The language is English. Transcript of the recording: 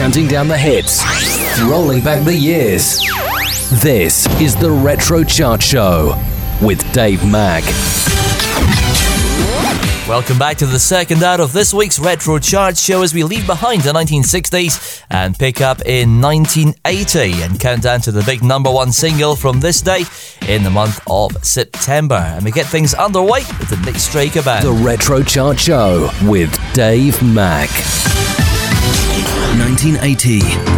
counting down the hits, rolling back the years. This is the Retro Chart Show with Dave Mack. Welcome back to the second hour of this week's Retro Chart Show as we leave behind the 1960s and pick up in 1980 and count down to the big number one single from this day in the month of September. And we get things underway with the Nick Straker Band. The Retro Chart Show with Dave Mack. 1980.